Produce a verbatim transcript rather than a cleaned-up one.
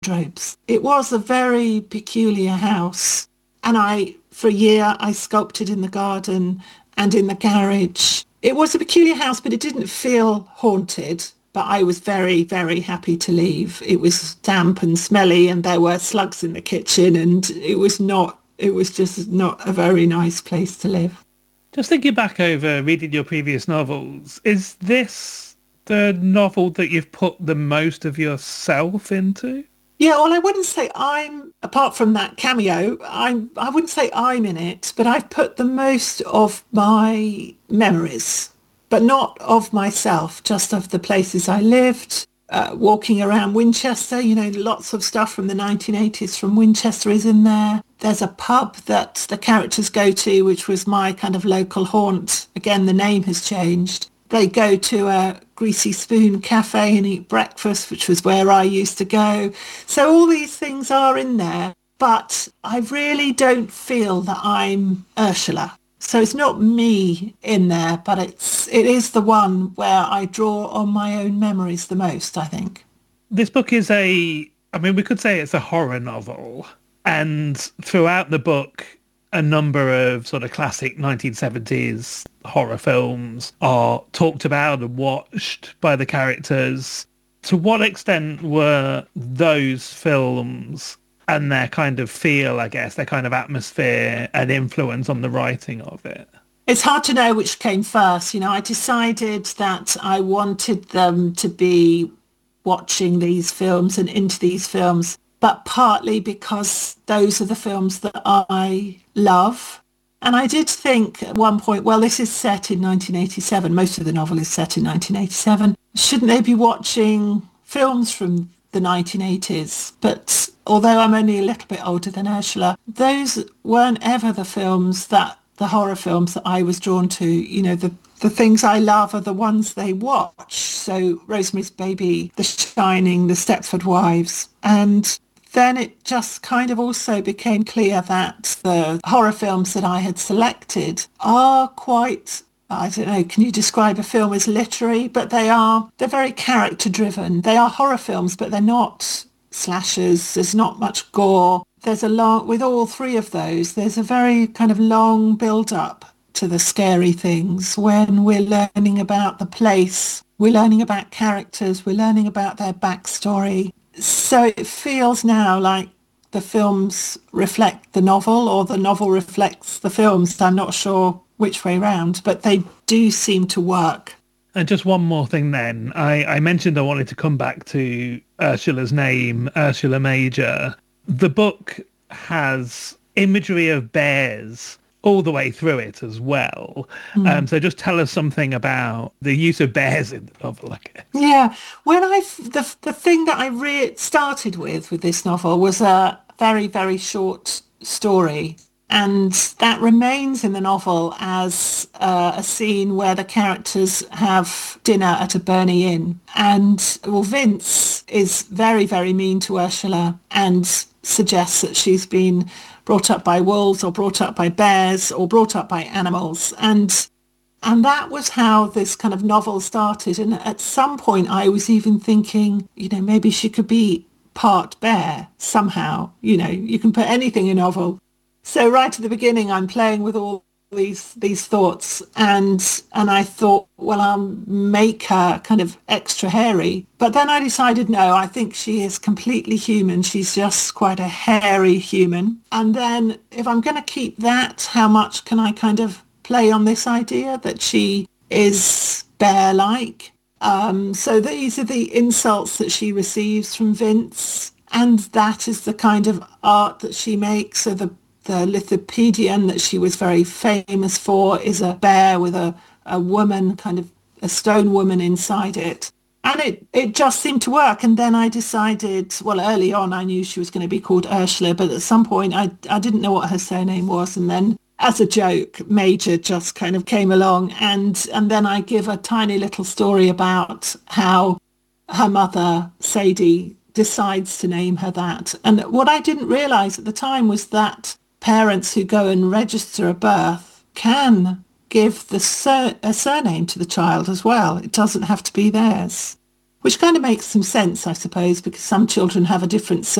wardrobes. It was a very peculiar house. And I, for a year, I sculpted in the garden and in the garage. It was a peculiar house, but it didn't feel haunted. But I was very, very happy to leave. It was damp and smelly and there were slugs in the kitchen and it was not, it was just not a very nice place to live. Just thinking back over reading your previous novels, is this the novel that you've put the most of yourself into? Yeah, well, I wouldn't say I'm, apart from that cameo, I'm, I wouldn't say I'm in it, but I've put the most of my memories, but not of myself, just of the places I lived, uh, walking around Winchester. You know, lots of stuff from the nineteen eighties from Winchester is in there. There's a pub that the characters go to, which was my kind of local haunt. Again, the name has changed. They go to a Greasy Spoon cafe and eat breakfast, which was where I used to go. So all these things are in there, but I really don't feel that I'm Ursula. So it's not me in there, but it's it is the one where I draw on my own memories the most, I think. This book is a, I mean, we could say it's a horror novel. And throughout the book, a number of sort of classic nineteen seventies horror films are talked about and watched by the characters. To what extent were those films and their kind of feel, I guess, their kind of atmosphere and influence on the writing of it? It's hard to know which came first. You know, I decided that I wanted them to be watching these films and into these films, but partly because those are the films that I love. And I did think at one point, well, this is set in nineteen eighty-seven. Most of the novel is set in nineteen eighty-seven. Shouldn't they be watching films from the nineteen eighties? But although I'm only a little bit older than Ursula, those weren't ever the films that, the horror films that I was drawn to. You know, the, the things I love are the ones they watch. So Rosemary's Baby, The Shining, The Stepford Wives. And then it just kind of also became clear that the horror films that I had selected are quite, I don't know, can you describe a film as literary? But they are, they're very character driven. They are horror films, but they're not slashers. There's not much gore. There's a long, with all three of those, there's a very kind of long build up to the scary things when we're learning about the place. We're learning about characters. We're learning about their backstory. So it feels now like the films reflect the novel or the novel reflects the films. I'm not sure which way round, but they do seem to work. And just one more thing then. I, I mentioned I wanted to come back to Ursula's name, Ursula Major. The book has imagery of bears all the way through it as well. Mm. Um, so just tell us something about the use of bears in the novel, I guess. Yeah. When I, the, the thing that I re- started with with this novel was a very, very short story. And that remains in the novel as uh, a scene where the characters have dinner at a Burney Inn. And, well, Vince is very, very mean to Ursula and suggests that she's been brought up by wolves or brought up by bears or brought up by animals. And and that was how this kind of novel started. And at some point I was even thinking, you know, maybe she could be part bear somehow. You know, you can put anything in a novel. So right at the beginning, I'm playing with all these these thoughts, and and I thought, well, I'll make her kind of extra hairy. But then I decided, no, I think she is completely human. She's just quite a hairy human. And then if I'm going to keep that, how much can I kind of play on this idea that she is bear-like? Um, so these are the insults that she receives from Vince, and that is the kind of art that she makes. So the The lithopedion that she was very famous for is a bear with a, a woman, kind of a stone woman inside it. And it, it just seemed to work. And then I decided, well, early on, I knew she was going to be called Ursula, but at some point I, I didn't know what her surname was. And then as a joke, Major just kind of came along. And, and then I give a tiny little story about how her mother, Sadie, decides to name her that. And what I didn't realize at the time was that parents who go and register a birth can give the sur- a surname to the child as well. It doesn't have to be theirs. which kind of makes some sense, I suppose, because some children have a different